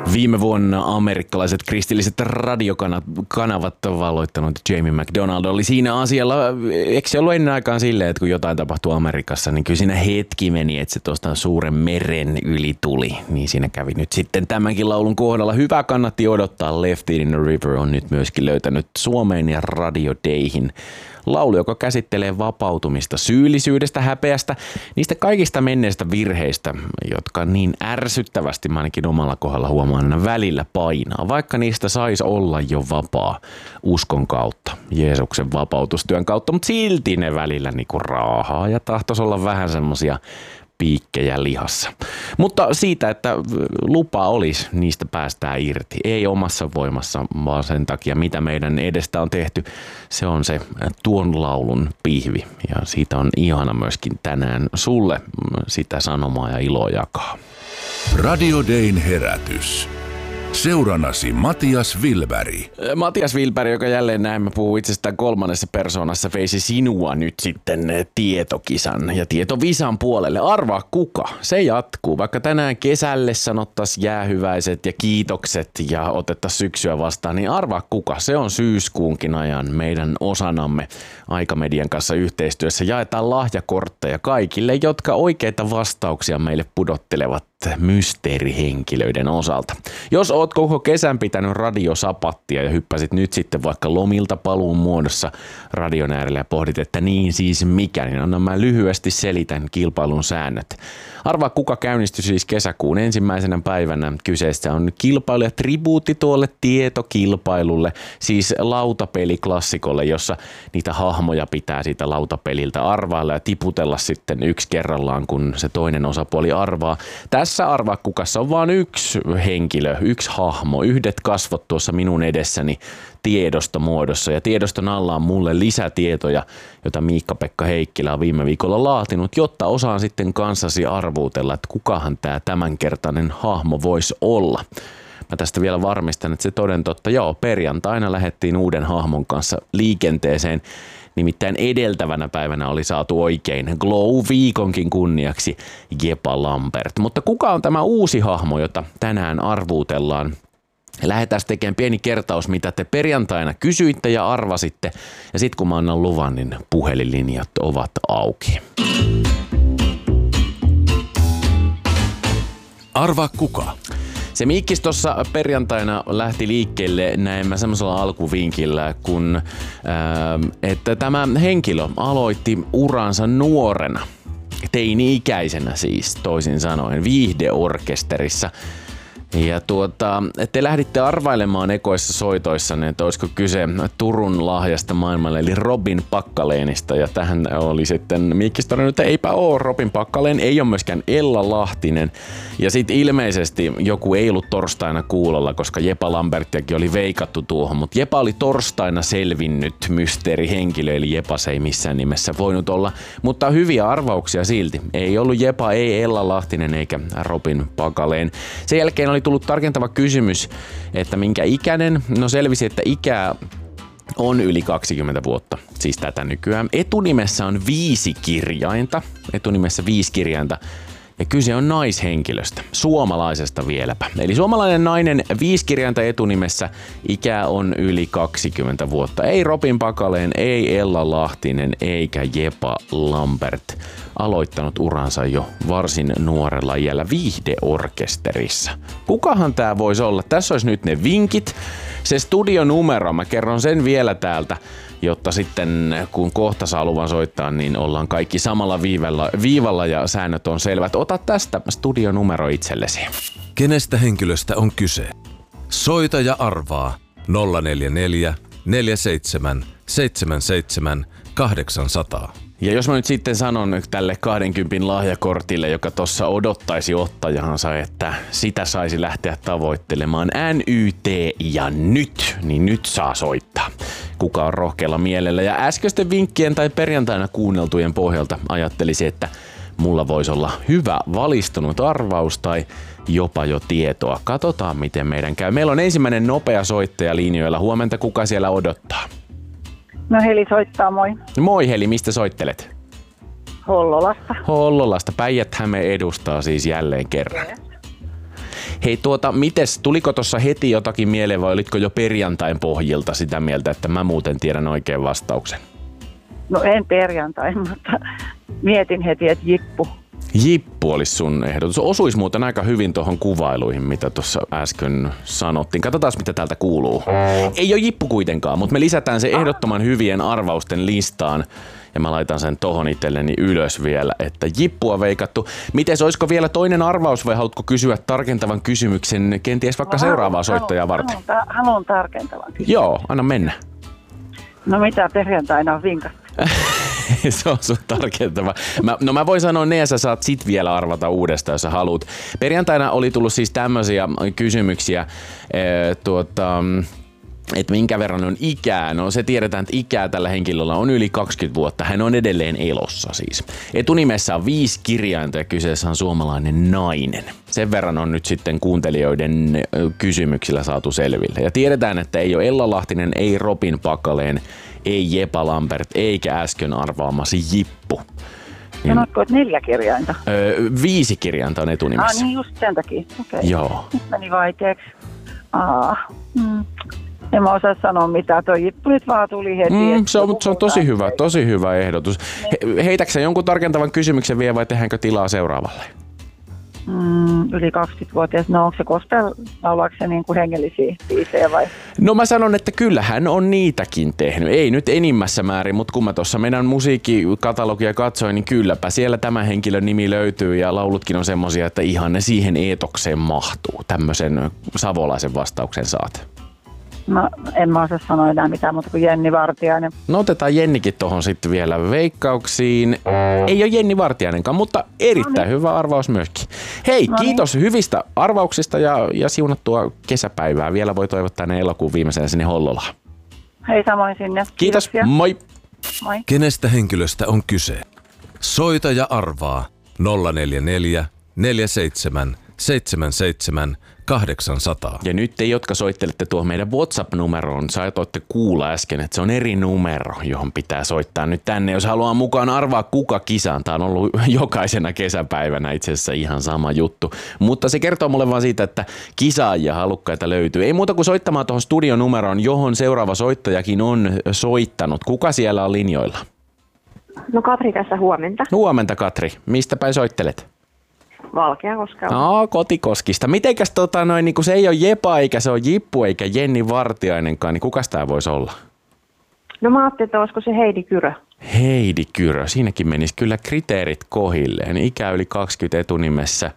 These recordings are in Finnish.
Viime vuonna amerikkalaiset kristilliset radiokanavat valloittanut Jamie McDonald oli siinä asialla. Eikö se ollut ennen aikaan silleen, että kun jotain tapahtuu Amerikassa, niin kyllä siinä hetki meni, että se tuosta suuren meren yli tuli. Niin siinä kävi nyt sitten tämänkin laulun kohdalla. Hyvä kannatti odottaa. Left in the River on nyt myöskin löytänyt Suomeen ja Radio Dayhin laulu, joka käsittelee vapautumista syyllisyydestä, häpeästä, niistä kaikista menneistä virheistä, jotka niin ärsyttävästi mä ainakin omalla kohdalla huomaan aina välillä painaa, vaikka niistä saisi olla jo vapaa uskon kautta, Jeesuksen vapautustyön kautta, mutta silti ne välillä niinku raahaa ja tahtoisi olla vähän semmosia piikkejä lihassa. Mutta siitä, että lupa olisi, niistä päästään irti. Ei omassa voimassa, vaan sen takia, mitä meidän edestä on tehty. Se on se tuon laulun pihvi. Ja siitä on ihana myöskin tänään sulle sitä sanomaa ja iloa jakaa. Radio Dayn herätys. Seurannasi Matias Wilberg. Matias Wilberg, joka jälleen näemme puhuu itsestään kolmannessa persoonassa, veisi sinua nyt sitten tietokisan ja tietovisan puolelle. Arvaa kuka? Se jatkuu. Vaikka tänään kesälle sanottaisiin jäähyväiset ja kiitokset ja otettaisiin syksyä vastaan, niin arvaa kuka? Se on syyskuunkin ajan meidän osanamme Aikamedian kanssa yhteistyössä. Jaetaan lahjakortteja kaikille, jotka oikeita vastauksia meille pudottelevat mysteerihenkilöiden osalta. Jos oot koko kesän pitänyt radiosapattia ja hyppäsit nyt sitten vaikka lomilta paluun muodossa radion äärellä ja pohdit, että niin siis mikä, niin anna mä lyhyesti selitän kilpailun säännöt. Arvaa kuka käynnistyi siis kesäkuun ensimmäisenä päivänä. Kyseessä on kilpailu ja tribuutti tuolle tietokilpailulle, siis lautapeliklassikolle, jossa niitä hahmoja pitää siitä lautapeliltä arvailla ja tiputella sitten yksi kerrallaan, kun se toinen osapuoli arvaa. Tässä arvaa kukassa on vain yksi henkilö, yksi hahmo, yhdet kasvot tuossa minun edessäni tiedostomuodossa ja tiedoston alla on mulle lisätietoja, joita Miikka-Pekka Heikkilä on viime viikolla laatinut, jotta osaan sitten kanssasi arvuutella, että kukahan tämä tämänkertainen hahmo voisi olla. Mä tästä vielä varmistan, että se toden totta, perjantaina lähdettiin uuden hahmon kanssa liikenteeseen. Nimittäin edeltävänä päivänä oli saatu oikein Glow-viikonkin kunniaksi Jepa Lambert. Mutta kuka on tämä uusi hahmo, jota tänään arvuutellaan? Lähdetään tekemään pieni kertaus, mitä te perjantaina kysyitte ja arvasitte. Ja sitten kun mä annan luvan, niin puhelinlinjat ovat auki. Arvaa kuka? Se miikkis tuossa perjantaina lähti liikkeelle näemmä semmoisella alkuvinkillä, kun että tämä henkilö aloitti uransa nuorena, teini-ikäisenä siis toisin sanoen, viihdeorkesterissa. Ja te lähditte arvailemaan ekoissa soitoissanne, että olisiko kyse Turun lahjasta maailmalle, eli Robin Packalenista. Ja tähän oli sitten Miikkis todennut, että eipä ole Robin Packaleen, ei ole myöskään Ella Lahtinen. Ja sitten ilmeisesti joku ei ollut torstaina kuulolla, koska Jepa Lambertiakin oli veikattu tuohon. Mutta Jepa oli torstaina selvinnyt mysteerihenkilö, eli Jepa se ei missään nimessä voinut olla. Mutta hyviä arvauksia silti. Ei ollut Jepa, ei Ella Lahtinen eikä Robin Packaleen. Sen jälkeen oli tullut tarkentava kysymys, että minkä ikäinen. No selvisi, että ikää on yli 20 vuotta, siis tätä nykyään. Etunimessä on 5 kirjainta, ja kyse on naishenkilöstä, suomalaisesta vieläpä. Eli suomalainen nainen, 5 kirjainta etunimessä, ikä on yli 20 vuotta. Ei Robin Packaleen, ei Ella Lahtinen eikä Jepa Lambert. Aloittanut uransa jo varsin nuorella iällä viihdeorkesterissa. Kukahan tää voisi olla? Tässä olisi nyt ne vinkit. Se studionumero, mä kerron sen vielä täältä, jotta sitten kun kohta saa luvan soittaa, niin ollaan kaikki samalla viivalla ja säännöt on selvät. Ota tästä studionumero itsellesi. Kenestä henkilöstä on kyse? Soita ja arvaa 044 47 77 800. Ja jos mä nyt sitten sanon tälle 20 lahjakortille, joka tossa odottaisi ottajansa, että sitä saisi lähteä tavoittelemaan NYT ja nyt, niin nyt saa soittaa. Kuka on rohkealla mielellä. Ja äskeisten vinkkien tai perjantaina kuunneltujen pohjalta ajattelisi, että mulla voisi olla hyvä valistunut arvaus tai jopa jo tietoa. Katsotaan miten meidän käy. Meillä on ensimmäinen nopea soittaja linjoilla. Huomenta, kuka siellä odottaa? No Heli soittaa, moi. Moi Heli, mistä soittelet? Hollolasta. Hollolasta. Päijät-Häme edustaa siis jälleen kerran. Hei mites, tuliko tuossa heti jotakin mieleen vai olitko jo perjantain pohjilta sitä mieltä, että mä muuten tiedän oikein vastauksen? No en perjantai, mutta mietin heti, että jippu. Jippu olisi sun ehdotus. Osuisi muuten aika hyvin tuohon kuvailuihin, mitä tuossa äsken sanottiin. Katsotaan, mitä täältä kuuluu. Ei ole jippu kuitenkaan, mutta me lisätään se ehdottoman hyvien arvausten listaan. Ja mä laitan sen tohon itselleni ylös vielä, että jippua veikattu. Mites, olisiko vielä toinen arvaus vai haluatko kysyä tarkentavan kysymyksen kenties vaikka seuraavaa soittajaa varten? Haluan tarkentavan kysymyksen. Joo, anna mennä. No mitä perjantaina on vinkattu? Se on sun tarkentava. Mä voin sanoa ne ja sä saat sit vielä arvata uudestaan, jos sä haluat. Perjantaina oli tullut siis tämmöisiä kysymyksiä, että minkä verran on ikää. No se tiedetään, että ikää tällä henkilöllä on yli 20 vuotta. Hän on edelleen elossa siis. Etunimessä on 5 kirjainta ja kyseessä on suomalainen nainen. Sen verran on nyt sitten kuuntelijoiden kysymyksillä saatu selville. Ja tiedetään, että ei ole Ella Lahtinen, ei Robin Pakaleen, ei Jepa Lampert, eikä äsken arvaamasi Jippu. Sanotko, että 4 kirjainta? 5 kirjainta on etunimessä. Niin just sen takia. Okay. Joo. Nyt meni vaikeaksi. En mä osaa sanoa mitään. Tuo Jippu nyt vaan tuli heti. Se on tosi hyvä ehdotus. Heitätkö sä jonkun tarkentavan kysymyksen vielä vai tehdäänkö tilaa seuraavalle? Yli 20-vuotias. No onko se gospel, laulaako se niin kuin hengellisiä biisejä vai? No mä sanon, että kyllä hän on niitäkin tehnyt. Ei nyt enimmässä määrin, mutta kun mä tuossa meidän musiikkikatalogia katsoin, niin kylläpä siellä tämä henkilön nimi löytyy ja laulutkin on semmosia, että ihan ne siihen eetokseen mahtuu. Tämmöisen savolaisen vastauksen saat. No en mä osaa sanoa enää mitään muuta kuin Jenni Vartiainen. No otetaan Jennikin tohon sitten vielä veikkauksiin. Ei ole Jenni Vartiainenkaan, mutta erittäin hyvä arvaus myöskin. Hei, kiitos hyvistä arvauksista ja siunattua kesäpäivää. Vielä voi toivottaa ne elokuun viimeisenä sinne Hollolaan. Hei samoin sinne. Kiitos, moi! Moi. Kenestä henkilöstä on kyse? Soita ja arvaa 044 47 77 800. Ja nyt te, jotka soittelette tuohon meidän WhatsApp-numeroon, saatoitte kuulla äsken, että se on eri numero, johon pitää soittaa nyt tänne. Jos haluaa mukaan arvaa kuka kisaan, tämä on ollut jokaisena kesäpäivänä itse asiassa ihan sama juttu. Mutta se kertoo mulle vaan siitä, että kisaajia halukkaita löytyy. Ei muuta kuin soittamaan tuohon studionumeroon, johon seuraava soittajakin on soittanut. Kuka siellä on linjoilla? No Katri tässä, huomenta. Huomenta Katri. Mistä päin soittelet? Valkeakoskella. No, Kotikoskista. Mitenkäs niin kun se ei ole Jepa eikä se ole Jippu eikä Jenni Vartiainenkaan, niin kukas tää voisi olla? No mä ajattelin, että olisiko se Heidi Kyrö. Heidi Kyrö. Siinäkin menisi kyllä kriteerit kohilleen. Ikä yli 20 etunimessä.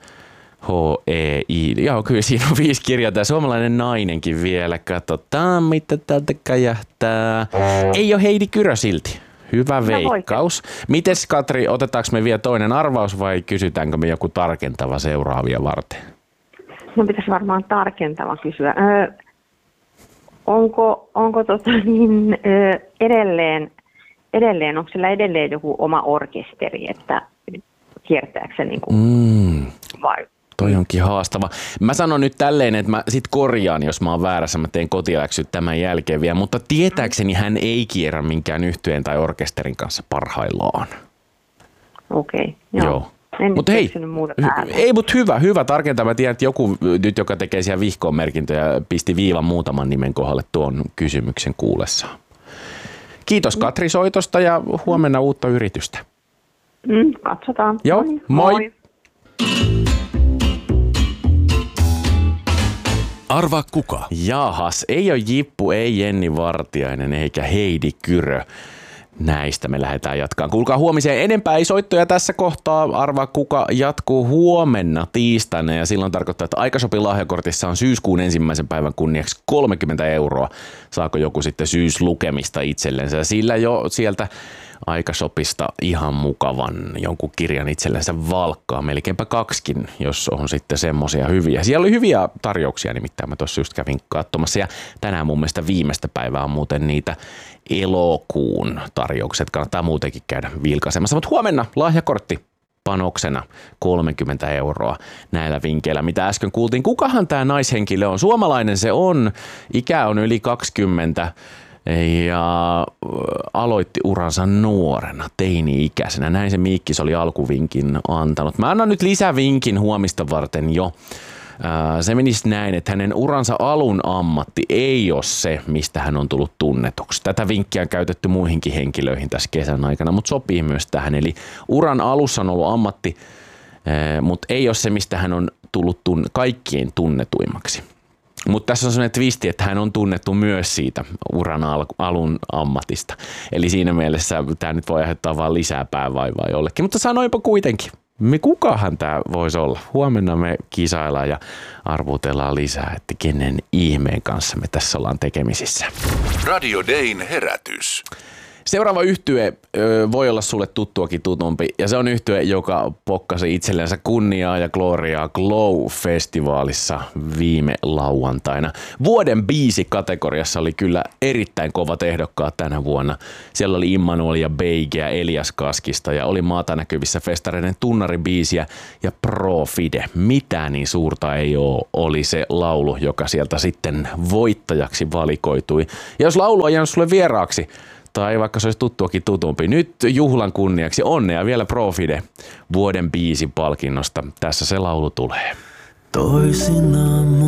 H-E-I. Joo, kyllä siinä on 5 kirjainta ja suomalainen nainenkin vielä. Katsotaan, mitä täältä käjähtää. Ei ole Heidi Kyrö silti. Hyvä veikkaus. Mites Katri, otetaanko me vielä toinen arvaus vai kysytäänkö me joku tarkentava seuraavia varten? No pitäisi varmaan tarkentava kysyä. Onko edelleen, onko sillä edelleen joku oma orkesteri, että kiertääkö se niin kuin vai? Toi onkin haastava. Mä sanon nyt tälleen, että mä sit korjaan, jos mä oon väärässä, mä teen kotiläksyt tämän jälkeen vielä, mutta tietääkseni hän ei kierrä minkään yhtyeen tai orkesterin kanssa parhaillaan. Okei, joo. En mutta hei, mutta hyvä tarkentava. Mä tiedän, että joku nyt, joka tekee siellä vihkoon merkintöjä, pisti viivan muutaman nimen kohdalle tuon kysymyksen kuulessaan. Kiitos Katri soitosta ja huomenna uutta yritystä. Katsotaan. Joo, moi. Arvaa kuka? Jahas, ei ole Jippu, ei Jenni Vartiainen eikä Heidi Kyrö. Näistä me lähdetään jatkaan. Kuulkaa huomiseen enempää ei soittoja tässä kohtaa. Arvaa kuka jatkuu huomenna tiistaina ja silloin tarkoittaa, että Aikasopi-lahjakortissa on syyskuun 1. päivän kunniaksi 30 €. Saako joku sitten syyslukemista itsellensä ja sillä jo sieltä Aikasopista ihan mukavan jonkun kirjan itsellensä valkkaa, melkeinpä 2, jos on sitten semmoisia hyviä. Siellä oli hyviä tarjouksia, nimittäin mä tuossa just kävin katsomassa ja tänään mun mielestä viimeistä päivää on muuten niitä elokuun tarjoukset. Kannattaa muutenkin käydä vilkaisemassa, mutta huomenna lahjakortti panoksena 30 € näillä vinkkeillä, mitä äsken kuultiin. Kukahan tämä naishenkilö on? Suomalainen se on, ikä on yli 20 ja aloitti uransa nuorena, teini-ikäisenä. Näin se Miikkis oli alkuvinkin antanut. Mä annan nyt lisävinkin huomista varten jo. Se menisi näin, että hänen uransa alun ammatti ei ole se, mistä hän on tullut tunnetuksi. Tätä vinkkiä on käytetty muihinkin henkilöihin tässä kesän aikana, mutta sopii myös tähän. Eli uran alussa on ollut ammatti, mutta ei ole se, mistä hän on tullut kaikkien tunnetuimmaksi. Mutta tässä on sellainen twisti, että hän on tunnettu myös siitä uran alun ammatista. Eli siinä mielessä tämä nyt voi aiheuttaa vaan lisää päävaivaa jollekin. Mutta sanoipa kuitenkin, kukahan tämä voisi olla? Huomenna me kisaillaan ja arvutellaan lisää, että kenen ihmeen kanssa me tässä ollaan tekemisissä. Radio Dayn herätys. Seuraava yhtye voi olla sulle tuttuakin tutumpi, ja se on yhtye, joka pokkasi itsellensä kunniaa ja gloriaa Glow-festivaalissa viime lauantaina. Vuoden biisi-kategoriassa oli kyllä erittäin kovat ehdokkaat tänä vuonna. Siellä oli Immanuelia Beigeä, Elias Kaskista ja oli maata näkyvissä festareiden tunnaribiisiä ja Pro Fide. Mitään niin suurta ei ole, oli se laulu, joka sieltä sitten voittajaksi valikoitui. Ja jos laulu on jäänyt sulle vieraaksi, tai vaikka se olisi tuttuakin tutumpi. Nyt juhlan kunniaksi onnea vielä Pro Fide vuoden biisin palkinnosta. Tässä se laulu tulee. Toisinaan